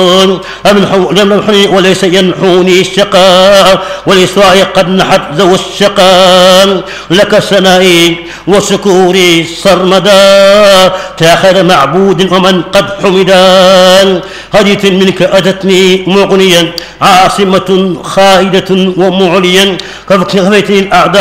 لم ينحني وليس ينحوني الشقاء، ولإسواء قد نحت ذو الشقاء. لك ثنائي وشكوري سرمدا، تاخر معبود ومن قد حمدا. هديت منك أتتني مغنيا، عاصمة خائدة ومعليا، كفيتني الأعداء